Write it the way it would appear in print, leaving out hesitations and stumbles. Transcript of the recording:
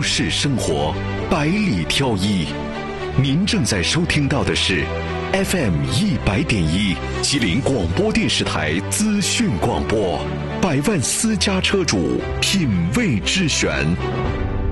市生活，百里挑一。您正在收听到的是 FM100.1吉林广播电视台资讯广播，百万私家车主品味之选。